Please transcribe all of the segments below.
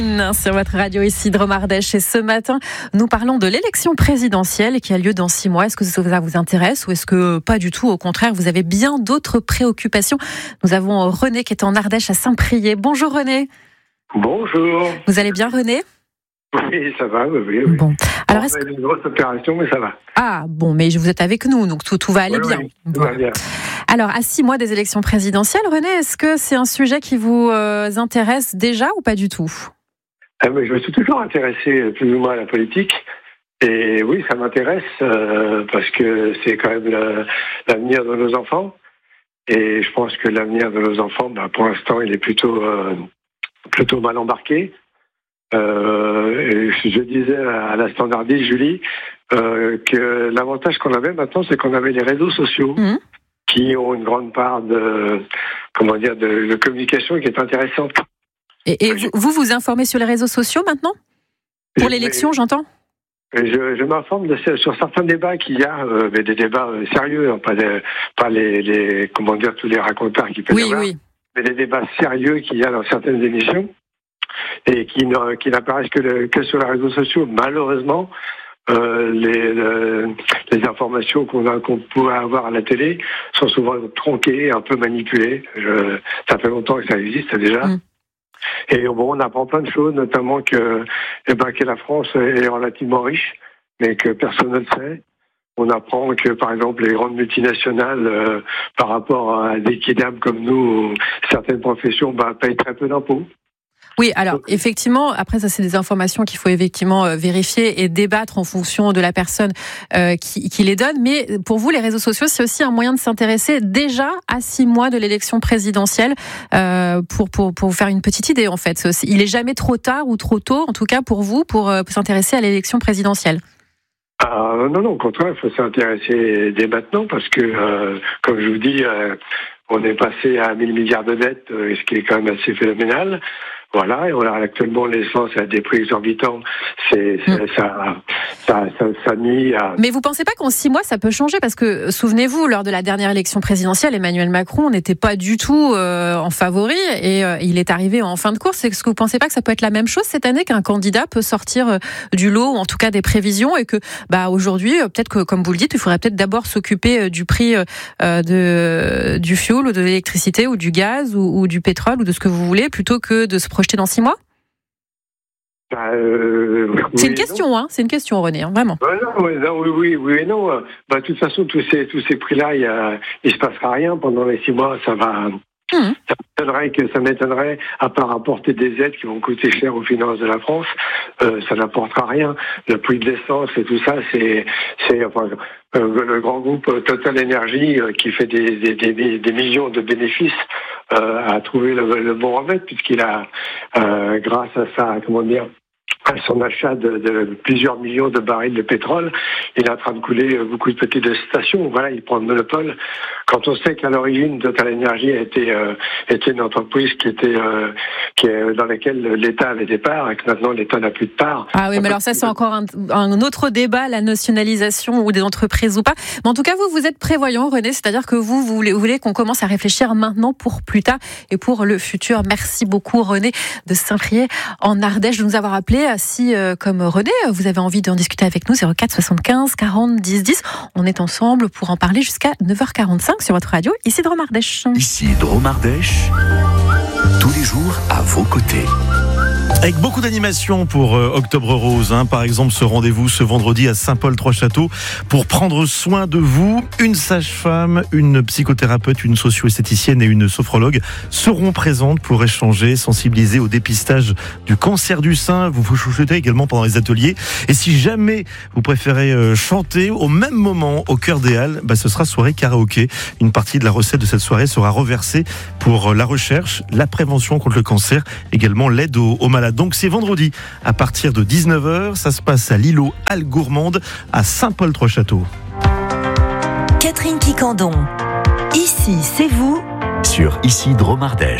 Catherine sur votre radio ici Drôme Ardèche. Et ce matin, nous parlons de l'élection présidentielle qui a lieu dans 6 mois. Est-ce que ça vous intéresse ou est-ce que pas du tout? Au contraire, vous avez bien d'autres préoccupations. Nous avons René qui est en Ardèche à Saint-Priest. Bonjour René. Bonjour. Vous allez bien René? Oui, ça va, oui. Bon. Alors, c'est une grosse opération, mais ça va. Ah, bon, mais vous êtes avec nous, donc tout va aller bien. Oui, tout va bien. Alors, à 6 mois des élections présidentielles, René, est-ce que c'est un sujet qui vous intéresse déjà ou pas du tout? Je me suis toujours intéressé plus ou moins à la politique. Et oui, ça m'intéresse parce que c'est quand même l'avenir de nos enfants. Et je pense que l'avenir de nos enfants, pour l'instant, il est plutôt mal embarqué. Je disais à la standardiste Julie que l'avantage qu'on avait maintenant, c'est qu'on avait les réseaux sociaux qui ont une grande part de communication qui est intéressante. Et vous informez sur les réseaux sociaux maintenant? Pour l'élection, j'entends? Je m'informe sur certains débats qu'il y a, mais des débats sérieux, hein, pas les tous les racontars qui peuvent y avoir, mais des débats sérieux qu'il y a dans certaines émissions. Et qui n'apparaissent que sur les réseaux sociaux. Malheureusement, les informations qu'on pourrait avoir à la télé sont souvent tronquées, un peu manipulées. Ça fait longtemps que ça existe déjà. Et on apprend plein de choses, notamment que la France est relativement riche, mais que personne ne le sait. On apprend que, par exemple, les grandes multinationales, par rapport à des kidnappers comme nous, certaines professions, payent très peu d'impôts. Oui, alors effectivement, après ça c'est des informations qu'il faut effectivement vérifier et débattre en fonction de la personne qui les donne. Mais pour vous, les réseaux sociaux, c'est aussi un moyen de s'intéresser déjà à 6 mois de l'élection présidentielle pour vous faire une petite idée en fait. Il est jamais trop tard ou trop tôt, en tout cas pour vous, pour s'intéresser à l'élection présidentielle. Non, au contraire, il faut s'intéresser dès maintenant parce que, comme je vous dis, on est passé à 1000 milliards de dettes, ce qui est quand même assez phénoménal. Voilà, et on a actuellement l'essence à des prix exorbitants. Ça nuit à... Mais vous pensez pas qu'en 6 mois, ça peut changer? Parce que, souvenez-vous, lors de la dernière élection présidentielle, Emmanuel Macron n'était pas du tout en favori et il est arrivé en fin de course. Est-ce que vous pensez pas que ça peut être la même chose cette année, qu'un candidat peut sortir du lot, ou en tout cas des prévisions, et que aujourd'hui, peut-être que, comme vous le dites, il faudrait peut-être d'abord s'occuper du prix du fioul ou de l'électricité ou du gaz ou du pétrole ou de ce que vous voulez, plutôt que de se projeter dans 6 mois? C'est une question, c'est une question, René, vraiment. Oui et non. De toute façon, tous ces prix-là, il se passera rien pendant les 6 mois. Ça va. Ça m'étonnerait, à part apporter des aides qui vont coûter cher aux finances de la France, ça n'apportera rien. Le prix de l'essence et tout ça, c'est le grand groupe Total Energy qui fait des millions de bénéfices a trouvé le bon remède, puisqu'il a, grâce à ça, à son achat de plusieurs millions de barils de pétrole, il est en train de couler beaucoup de petites stations. Voilà, il prend le monopole. Quand on sait qu'à l'origine, Total Energy était une entreprise dans laquelle l'État avait des parts et que maintenant l'État n'a plus de parts. Ah oui, mais alors ça c'est encore un autre débat, la nationalisation ou des entreprises ou pas. Mais en tout cas, vous êtes prévoyant, René, c'est-à-dire que vous voulez qu'on commence à réfléchir maintenant pour plus tard et pour le futur. Merci beaucoup, René de Saint-Priest en Ardèche, de nous avoir appelé. Si, comme René, vous avez envie d'en discuter avec nous, 04 75 40 10 10. On est ensemble pour en parler jusqu'à 9h45 sur votre radio, ici Drôme Ardèche. Ici Drôme Ardèche, tous les jours à vos côtés. Avec beaucoup d'animations pour Octobre Rose, par exemple ce rendez-vous ce vendredi à Saint-Paul-Trois-Châteaux pour prendre soin de vous. Une sage-femme, une psychothérapeute, une socio-esthéticienne et une sophrologue seront présentes pour échanger, sensibiliser au dépistage du cancer du sein. Vous vous chouchoutez également pendant les ateliers. Et si jamais vous préférez chanter au même moment au cœur des Halles, ce sera soirée karaoké. Une partie de la recette de cette soirée sera reversée pour la recherche, la prévention contre le cancer, également l'aide aux malades. Donc c'est vendredi à partir de 19h. Ça se passe à l'îlot Halles Gourmande à Saint-Paul-Trois-Châteaux. Catherine Quicandon. Ici, c'est vous. Sur Ici Drôme Ardèche.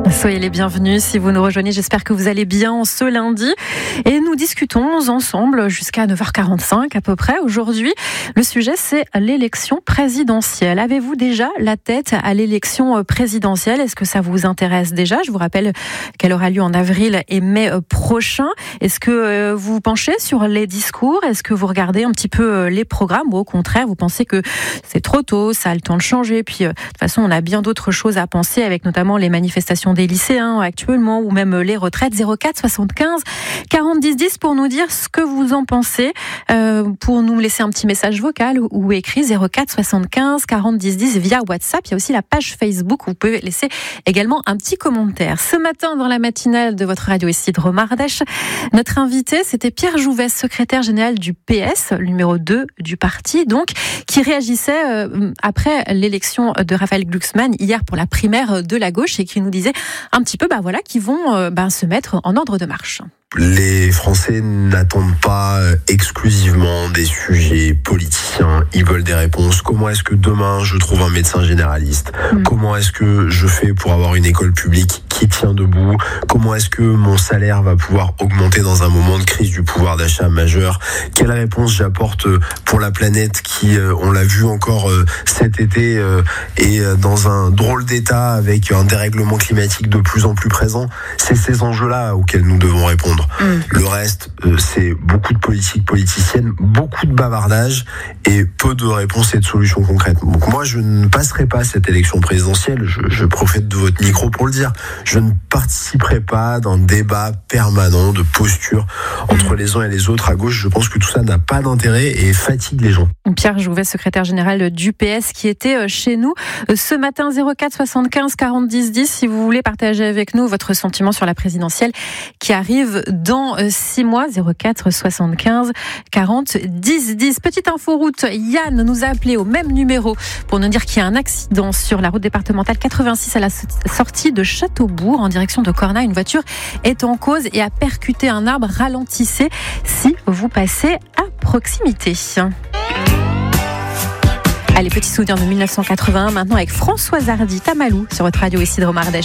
Soyez les bienvenus si vous nous rejoignez. J'espère que vous allez bien ce lundi. Et nous discutons ensemble jusqu'à 9h45 à peu près. Aujourd'hui, le sujet, c'est l'élection présidentielle. Avez-vous déjà la tête à l'élection présidentielle? Est-ce que ça vous intéresse déjà? Je vous rappelle qu'elle aura lieu en avril et mai prochain. Est-ce que vous vous penchez sur les discours? Est-ce que vous regardez un petit peu les programmes? Ou au contraire, vous pensez que c'est trop tôt, ça a le temps de changer? Puis, de toute façon, on a bien d'autres choses à penser, avec notamment les manifestations des lycéens actuellement, ou même les retraites. 04 75 40 10 10 pour nous dire ce que vous en pensez, pour nous laisser un petit message vocal ou écrit 04 75 40 10 10 via WhatsApp. Il y a aussi la page Facebook où vous pouvez laisser également un petit commentaire. Ce matin, dans la matinale de votre radio Isidro Mardèche, notre invité, c'était Pierre Jouvès, secrétaire général du PS, le numéro 2 du parti, donc, qui réagissait après l'élection de Raphaël Glucksmann hier pour la primaire de la gauche, et qui nous disait un petit peu qui vont se mettre en ordre de marche. Les Français n'attendent pas exclusivement des sujets politiciens, ils veulent des réponses. Comment est-ce que demain je trouve un médecin généraliste? Comment est-ce que je fais pour avoir une école publique qui tient debout? Comment est-ce que mon salaire va pouvoir augmenter dans un moment de crise du pouvoir d'achat majeur? Quelle réponse j'apporte pour la planète qui, on l'a vu encore cet été, est dans un drôle d'état avec un dérèglement climatique de plus en plus présent? C'est ces enjeux-là auxquels nous devons répondre. Le reste, c'est beaucoup de politique politicienne, beaucoup de bavardage et peu de réponses et de solutions concrètes. Donc moi, je ne passerai pas cette élection présidentielle, je profite de votre micro pour le dire, je ne participerai pas dans le débat permanent de posture entre les uns et les autres à gauche. Je pense que tout ça n'a pas d'intérêt et fatigue les gens. Pierre Jouvès, secrétaire général du PS, qui était chez nous ce matin. 04 75 40 10 10 si vous voulez partager avec nous votre sentiment sur la présidentielle qui arrive dans 6 mois. 04 75 40 10 10. Petite info route, Yann nous a appelé au même numéro pour nous dire qu'il y a un accident sur la route départementale 86 à la sortie de Châteaubourg en direction de Cornas. Une voiture est en cause et a percuté un arbre. Ralentissez si vous passez à proximité. Allez, petit souvenir de 1981 maintenant avec Françoise Hardy, Tamalou sur votre radio Isidro Mardèche.